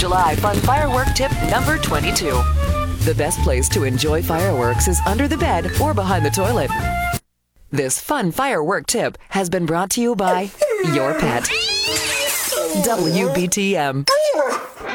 July fun firework tip number 22. The best place to enjoy fireworks is under the bed or behind the toilet. This fun firework tip has been brought to you by your pet. WBTM.